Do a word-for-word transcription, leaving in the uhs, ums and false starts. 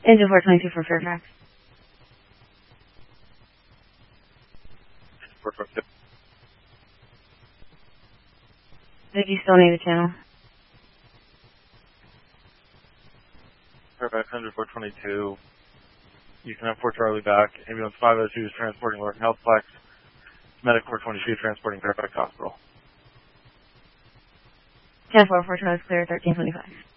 Engine four twenty-two for Fairfax. four twenty-two. Vicky still need the channel. Fairfax, engine four twenty-two. You can have four Charlie back. Ambulance five oh two is transporting Lorton Healthplex. Medic four twenty-two transporting Fairfax Hospital. ten four, four Charlie's clear, thirteen twenty-five.